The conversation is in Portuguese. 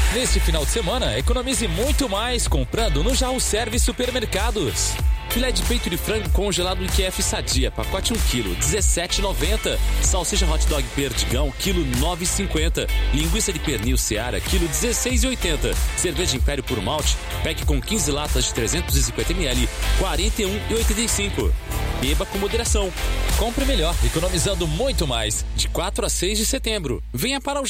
Neste final de semana, economize muito mais comprando no Jaú Service Supermercados. Filé de peito de frango congelado IQF Sadia, pacote 1 kg, 17,90. Salsicha hot dog Perdigão, quilo 9,50. Linguiça de pernil Seara, quilo 16,80. Cerveja Império Puro Malte, pack com 15 latas de 350 ml, 41,85. Beba com moderação. Compre melhor, economizando muito mais. De 4 a 6 de setembro. Venha para o